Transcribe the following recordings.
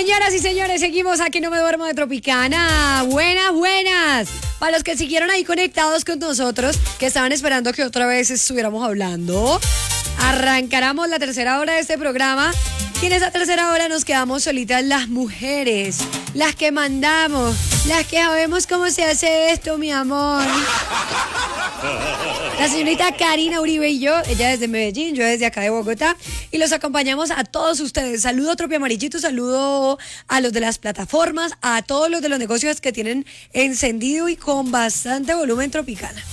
Señoras y señores, seguimos aquí No Me Duermo de Tropicana. Buenas, buenas. Para los que siguieron ahí conectados con nosotros, que estaban esperando que otra vez estuviéramos hablando, arrancáramos la tercera hora de este programa. Y en esa tercera hora nos quedamos solitas las mujeres, las que mandamos, las que sabemos cómo se hace esto, mi amor. La señorita Karina Uribe y yo, ella desde Medellín, yo desde acá de Bogotá, y los acompañamos a todos ustedes. Saludo a Tropi Amarillito, saludo a los de las plataformas, a todos los de los negocios que tienen encendido y con bastante volumen Tropicana.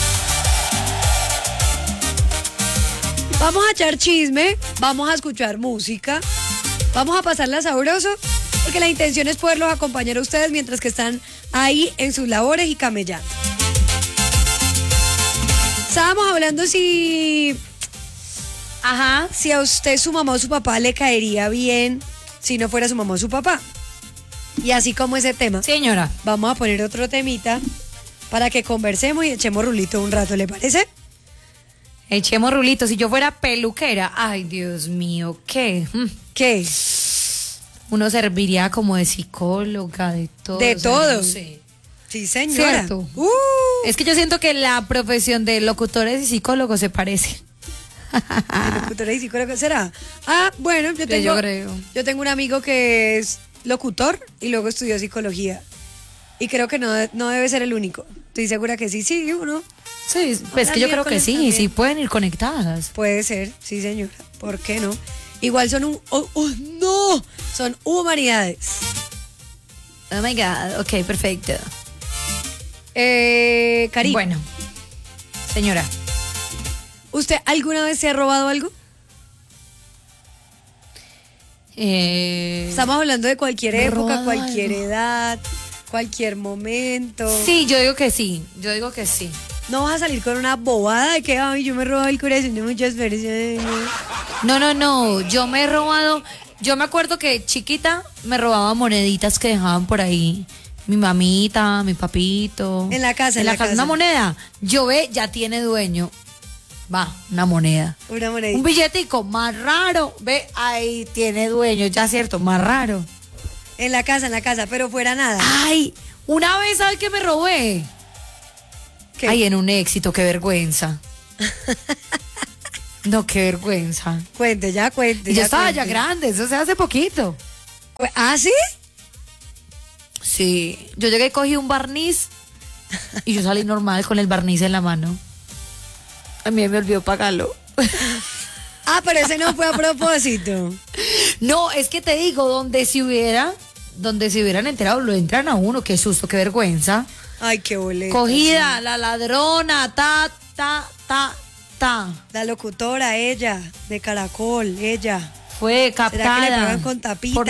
Vamos a echar chisme, vamos a escuchar música, vamos a pasarla sabroso, porque la intención es poderlos acompañar a ustedes mientras que están ahí en sus labores y camellando. Estábamos hablando si a usted su mamá o su papá le caería bien si no fuera su mamá o su papá. Y así como ese tema, señora, vamos a poner otro temita para que conversemos y echemos rulito un rato, ¿le parece? Echemos rulito. Si yo fuera peluquera, ay, Dios mío, ¿qué? ¿Qué? Uno serviría como de psicóloga, de todo. De todo. No sé. Sí, señora. ¿Cierto? Es que yo siento que la profesión de locutores y psicólogos se parece. ¿De locutores y psicólogos será? Ah, bueno, yo tengo un amigo que es locutor y luego estudió psicología. Y creo que no debe ser el único. Estoy segura que sí, uno. Sí, pues que yo creo que sí pueden ir conectadas. Puede ser, sí, señora. ¿Por qué no? Igual son son humanidades. Oh my God, ok, perfecto. Cari. Bueno, señora, ¿usted alguna vez se ha robado algo? Estamos hablando de cualquier época, cualquier edad, cualquier momento. Sí, yo digo que sí. No vas a salir con una bobada de que ay, yo me he robado el corazón de muchas personas. No, yo me he robado. Yo me acuerdo que chiquita me robaba moneditas que dejaban por ahí mi mamita, mi papito. En la casa. Una moneda. Yo ya tiene dueño. Va, una moneda. Una monedita. Un billetico más raro. Ve, ahí tiene dueño, ya cierto, más raro. En la casa, pero fuera nada. Ay, una vez, ¿sabes qué me robé? ¿Qué? Ay, en un éxito, qué vergüenza. No, qué vergüenza. Cuente. Y yo estaba ya grande, eso se hace poquito. ¿Ah, sí? Sí, yo llegué y cogí un barniz y yo salí normal con el barniz en la mano. A mí me olvidó pagarlo. Ah, pero ese no fue a propósito. No, es que te digo, donde se hubieran enterado, lo entran a uno, qué susto, qué vergüenza. Ay, qué boleta. Cogida, sí. La ladrona, ta. La locutora, ella, de Caracol, ella. Fue captada. ¿Será que le pagan con tapita?